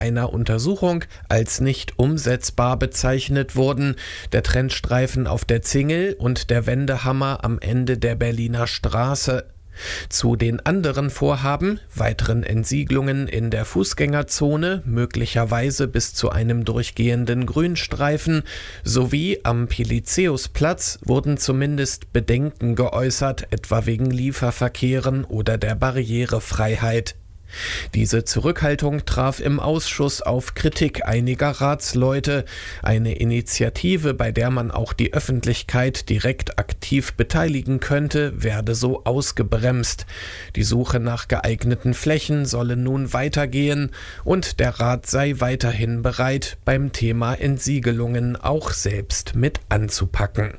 einer Untersuchung als nicht umsetzbar bezeichnet wurden, der Trennstreifen auf der Zingel und der Wendehammer am Ende der Berliner Straße. Zu den anderen Vorhaben, weiteren Entsiegelungen in der Fußgängerzone, möglicherweise bis zu einem durchgehenden Grünstreifen, sowie am Pilizeusplatz wurden zumindest Bedenken geäußert, etwa wegen Lieferverkehren oder der Barrierefreiheit. Diese Zurückhaltung traf im Ausschuss auf Kritik einiger Ratsleute. Eine Initiative, bei der man auch die Öffentlichkeit direkt aktiv beteiligen könnte, werde so ausgebremst. Die Suche nach geeigneten Flächen solle nun weitergehen und der Rat sei weiterhin bereit, beim Thema Entsiegelungen auch selbst mit anzupacken.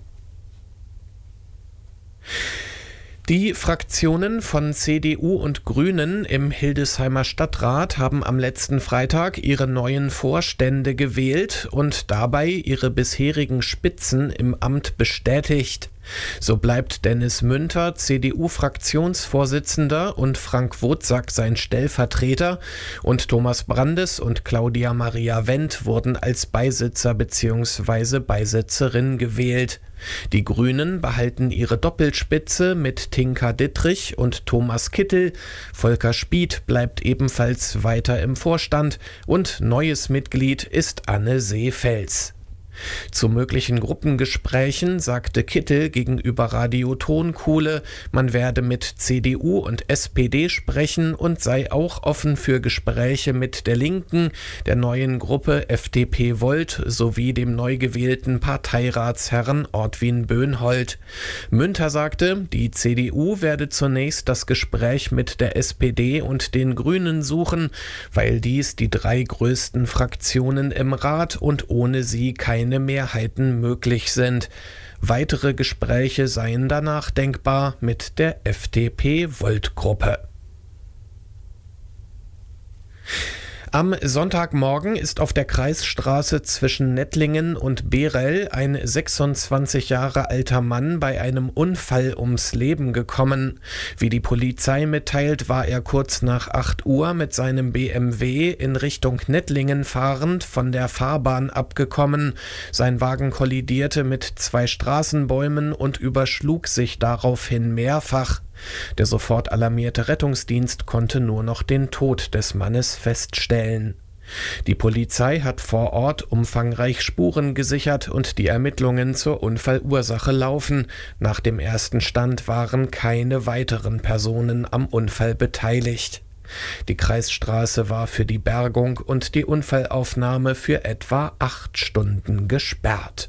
Die Fraktionen von CDU und Grünen im Hildesheimer Stadtrat haben am letzten Freitag ihre neuen Vorstände gewählt und dabei ihre bisherigen Spitzen im Amt bestätigt. So bleibt Dennis Münter CDU-Fraktionsvorsitzender und Frank Wozak sein Stellvertreter und Thomas Brandes und Claudia Maria Wendt wurden als Beisitzer bzw. Beisitzerin gewählt. Die Grünen behalten ihre Doppelspitze mit Tinka Dittrich und Thomas Kittel. Volker Spieth bleibt ebenfalls weiter im Vorstand und neues Mitglied ist Anne Seefels. Zu möglichen Gruppengesprächen sagte Kittel gegenüber Radio Tonkuhle, man werde mit CDU und SPD sprechen und sei auch offen für Gespräche mit der Linken, der neuen Gruppe FDP Volt sowie dem neu gewählten Parteiratsherrn Ortwin Böhnhold. Münter sagte, die CDU werde zunächst das Gespräch mit der SPD und den Grünen suchen, weil dies die 3 größten Fraktionen im Rat und ohne sie keine Mehrheiten möglich sind. Weitere Gespräche seien danach denkbar mit der FDP-Volt-Gruppe. Am Sonntagmorgen ist auf der Kreisstraße zwischen Nettlingen und Behrell ein 26 Jahre alter Mann bei einem Unfall ums Leben gekommen. Wie die Polizei mitteilt, war er kurz nach 8 Uhr mit seinem BMW in Richtung Nettlingen fahrend von der Fahrbahn abgekommen. Sein Wagen kollidierte mit 2 Straßenbäumen und überschlug sich daraufhin mehrfach. Der sofort alarmierte Rettungsdienst konnte nur noch den Tod des Mannes feststellen. Die Polizei hat vor Ort umfangreich Spuren gesichert und die Ermittlungen zur Unfallursache laufen. Nach dem ersten Stand waren keine weiteren Personen am Unfall beteiligt. Die Kreisstraße war für die Bergung und die Unfallaufnahme für etwa 8 Stunden gesperrt.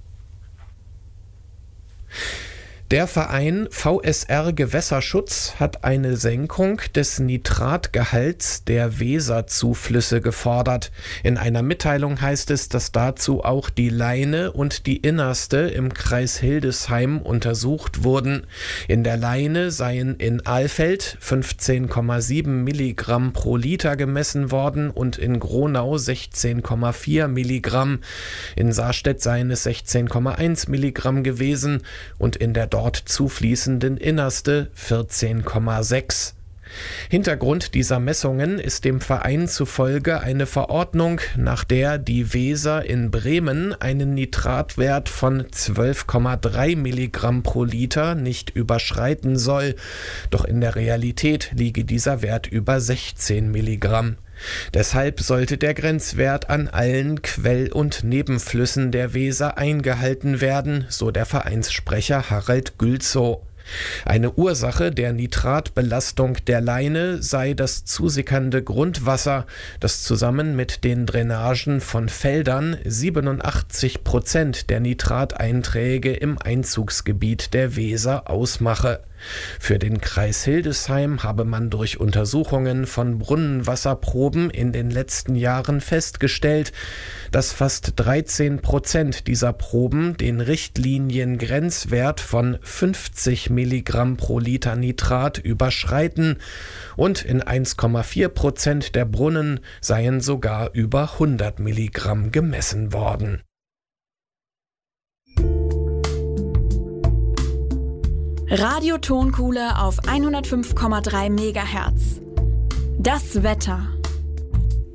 Der Verein VSR Gewässerschutz hat eine Senkung des Nitratgehalts der Weserzuflüsse gefordert. In einer Mitteilung heißt es, dass dazu auch die Leine und die Innerste im Kreis Hildesheim untersucht wurden. In der Leine seien in Alfeld 15,7 Milligramm pro Liter gemessen worden und in Gronau 16,4 Milligramm. In Sarstedt seien es 16,1 Milligramm gewesen und in der dort zufließenden Innerste 14,6. Hintergrund dieser Messungen ist dem Verein zufolge eine Verordnung, nach der die Weser in Bremen einen Nitratwert von 12,3 Milligramm pro Liter nicht überschreiten soll. Doch in der Realität liege dieser Wert über 16 Milligramm. Deshalb sollte der Grenzwert an allen Quell- und Nebenflüssen der Weser eingehalten werden, so der Vereinssprecher Harald Gülzow. Eine Ursache der Nitratbelastung der Leine sei das zusickernde Grundwasser, das zusammen mit den Drainagen von Feldern 87% der Nitrateinträge im Einzugsgebiet der Weser ausmache. Für den Kreis Hildesheim habe man durch Untersuchungen von Brunnenwasserproben in den letzten Jahren festgestellt, dass fast 13% dieser Proben den Richtliniengrenzwert von 50 Milligramm pro Liter Nitrat überschreiten und in 1,4% der Brunnen seien sogar über 100 Milligramm gemessen worden. Radio Tonkuhle auf 105,3 MHz. Das Wetter.